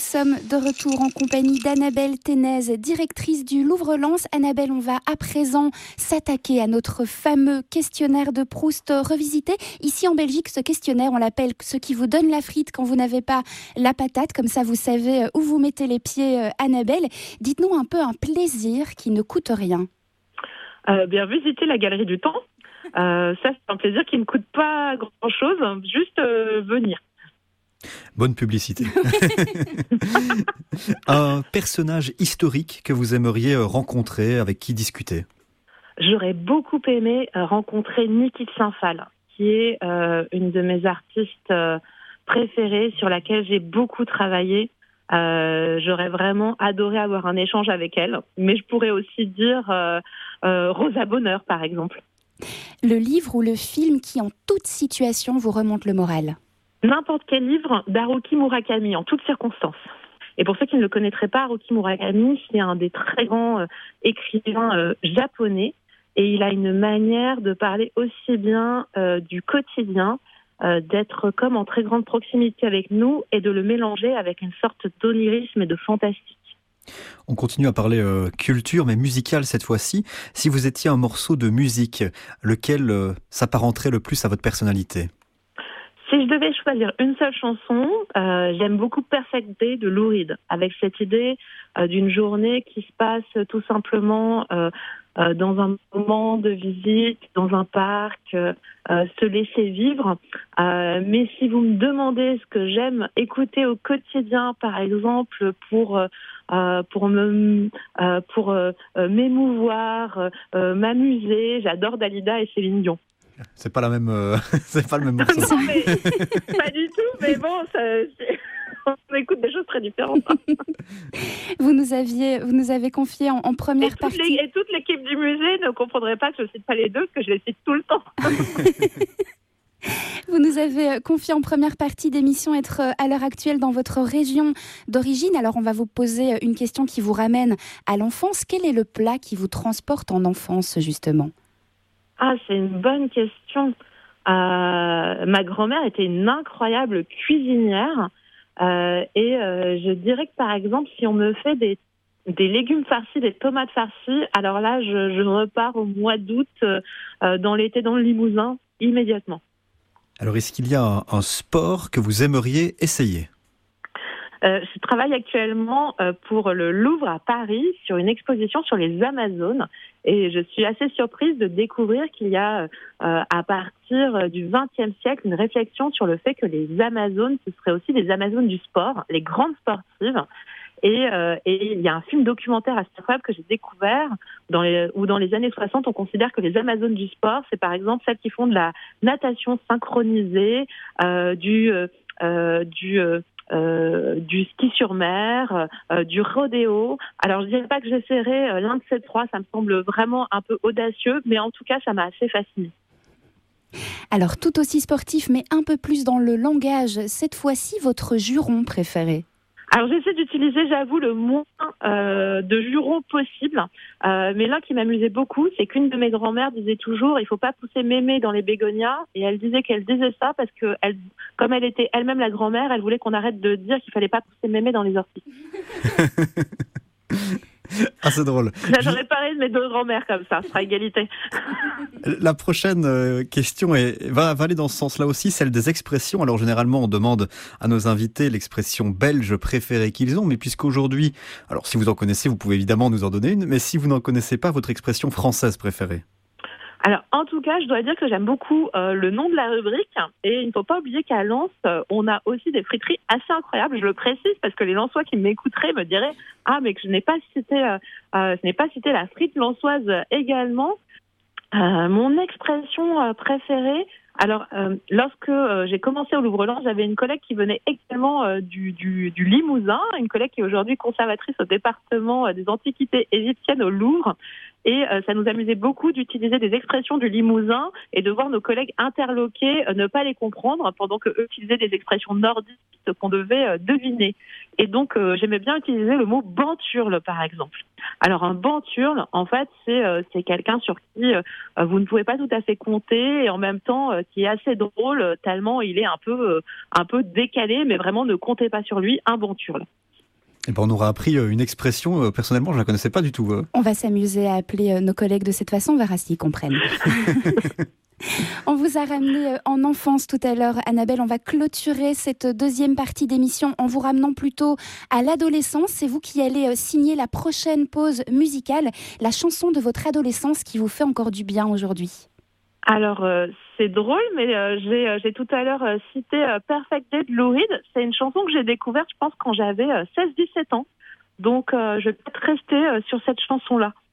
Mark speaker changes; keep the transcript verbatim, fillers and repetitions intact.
Speaker 1: sommes de retour en compagnie d'Annabelle Ténez, directrice du Louvre-Lens. Annabelle, on va à présent s'attaquer à notre fameux questionnaire de Proust revisité. Ici en Belgique, ce questionnaire, on l'appelle ce qui vous donne la frite quand vous n'avez pas la patate. Comme ça, vous savez où vous mettez les pieds, Annabelle. Dites-nous un peu un plaisir qui ne coûte rien.
Speaker 2: Euh, bien, visiter la Galerie du Temps. Euh, ça, c'est un plaisir qui ne coûte pas grand-chose, juste euh, venir.
Speaker 3: Bonne publicité. Un personnage historique que vous aimeriez rencontrer, avec qui discuter?
Speaker 2: J'aurais beaucoup aimé rencontrer Niki de Saint-Phal, qui est euh, une de mes artistes euh, préférées, sur laquelle j'ai beaucoup travaillé. Euh, j'aurais vraiment adoré avoir un échange avec elle, mais je pourrais aussi dire euh, euh, Rosa Bonheur, par exemple.
Speaker 1: Le livre ou le film qui, en toute situation, vous remonte le moral?
Speaker 2: N'importe quel livre d'Haruki Murakami, en toutes circonstances. Et pour ceux qui ne le connaîtraient pas, Haruki Murakami, c'est un des très grands euh, écrivains euh, japonais. Et il a une manière de parler aussi bien euh, du quotidien, euh, d'être comme en très grande proximité avec nous et de le mélanger avec une sorte d'onirisme et de fantastique.
Speaker 3: On continue à parler euh, culture, mais musicale cette fois-ci. Si vous étiez un morceau de musique, lequel euh, s'apparenterait le plus à votre personnalité?
Speaker 2: Si je devais choisir une seule chanson, euh, j'aime beaucoup Perfect Day de Lou Reed, avec cette idée euh, d'une journée qui se passe tout simplement euh, euh, dans un moment de visite, dans un parc, euh, euh, se laisser vivre. Euh, mais si vous me demandez ce que j'aime écouter au quotidien, par exemple, pour euh, pour me euh, pour euh, m'émouvoir, euh, m'amuser, j'adore Dalida et Céline Dion.
Speaker 3: C'est pas la même, euh, c'est pas le même morceau.
Speaker 2: Non, mais, pas du tout, mais bon, ça, on écoute des choses très différentes.
Speaker 1: Vous nous aviez, vous nous avez confié en, en première
Speaker 2: et
Speaker 1: partie.
Speaker 2: Les, et toute l'équipe du musée ne comprendrait pas que je ne cite pas les deux, parce que je les cite tout le temps.
Speaker 1: Vous nous avez confié en première partie d'émission être à l'heure actuelle dans votre région d'origine. Alors on va vous poser une question qui vous ramène à l'enfance. Quel est le plat qui vous transporte en enfance, justement ?
Speaker 2: Ah, c'est une bonne question. Euh, ma grand-mère était une incroyable cuisinière. Euh, et euh, je dirais que, par exemple, si on me fait des, des légumes farcis, des tomates farcies, alors là, je, je repars au mois d'août, euh, dans l'été dans le Limousin, immédiatement.
Speaker 3: Alors, est-ce qu'il y a un, un sport que vous aimeriez essayer ?
Speaker 2: Euh, je travaille actuellement euh, pour le Louvre à Paris sur une exposition sur les Amazones et je suis assez surprise de découvrir qu'il y a euh, à partir du vingtième siècle une réflexion sur le fait que les Amazones, ce seraient aussi des Amazones du sport, les grandes sportives. Et, euh, et il y a un film documentaire assez incroyable que j'ai découvert dans les, où dans les années soixante, on considère que les Amazones du sport, c'est par exemple celles qui font de la natation synchronisée, euh, du... Euh, du euh, Euh, du ski sur mer, euh, du rodéo. Alors, je dirais pas que j'essaierai euh, l'un de ces trois, ça me semble vraiment un peu audacieux, mais en tout cas, ça m'a assez fascinée.
Speaker 1: Alors, tout aussi sportif, mais un peu plus dans le langage, cette fois-ci, votre juron préféré ?
Speaker 2: Alors, j'essaie d'utiliser, j'avoue, le moins euh, de jurons possible. Euh, mais l'un qui m'amusait beaucoup, c'est qu'une de mes grand-mères disait toujours « il faut pas pousser mémé dans les bégonias ». Et elle disait qu'elle disait ça parce que, elle, comme elle était elle-même la grand-mère, elle voulait qu'on arrête de dire qu'il fallait pas pousser mémé dans les orties.
Speaker 3: Ah, c'est drôle.
Speaker 2: J'aurais parlé de mes deux grand-mères comme ça, ce sera égalité.
Speaker 3: La prochaine question est, va, va aller dans ce sens-là aussi, celle des expressions. Alors généralement, on demande à nos invités l'expression belge préférée qu'ils ont, mais puisqu'aujourd'hui, alors si vous en connaissez, vous pouvez évidemment nous en donner une, mais si vous n'en connaissez pas, votre expression française préférée?
Speaker 2: Alors, en tout cas, je dois dire que j'aime beaucoup euh, le nom de la rubrique. Et il ne faut pas oublier qu'à Lens, euh, on a aussi des friteries assez incroyables. Je le précise parce que les Lensois qui m'écouteraient me diraient « Ah, mais que je n'ai pas cité, euh, euh, je n'ai pas cité la frite lensoise également. » Euh, mon expression euh, préférée, alors euh, lorsque euh, j'ai commencé au Louvre-Lens, j'avais une collègue qui venait également euh, du, du, du Limousin, une collègue qui est aujourd'hui conservatrice au département euh, des antiquités égyptiennes au Louvre. Et euh, ça nous amusait beaucoup d'utiliser des expressions du Limousin et de voir nos collègues interloqués euh, ne pas les comprendre pendant qu'eux utilisaient des expressions nordistes qu'on devait euh, deviner. Et donc, euh, j'aimais bien utiliser le mot banturle, par exemple. Alors, un banturle, en fait, c'est, euh, c'est quelqu'un sur qui euh, vous ne pouvez pas tout à fait compter et en même temps euh, qui est assez drôle, tellement il est un peu, euh, un peu décalé, mais vraiment ne comptez pas sur lui, un banturle.
Speaker 3: Et ben on aura appris une expression, euh, personnellement je ne la connaissais pas du tout. Euh.
Speaker 1: On va s'amuser à appeler euh, nos collègues de cette façon, on verra s'ils comprennent. On vous a ramené en enfance tout à l'heure, Annabelle. On va clôturer cette deuxième partie d'émission en vous ramenant plutôt à l'adolescence. C'est vous qui allez signer la prochaine pause musicale, la chanson de votre adolescence qui vous fait encore du bien aujourd'hui.
Speaker 2: Alors, euh, c'est drôle, mais euh, j'ai, euh, j'ai tout à l'heure euh, cité euh, Perfect Day de Lou Reed. C'est une chanson que j'ai découverte, je pense, quand j'avais euh, seize dix-sept ans. Donc, euh, je vais peut-être rester euh, sur cette chanson-là.